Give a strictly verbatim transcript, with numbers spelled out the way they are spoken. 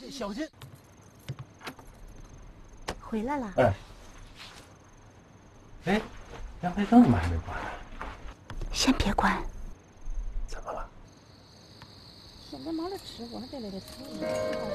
小心！ 回来了。 哎，哎，阳台灯怎么还没关呢？ 先别关。 怎么了？ 现在忙着吃，我还在那里吃。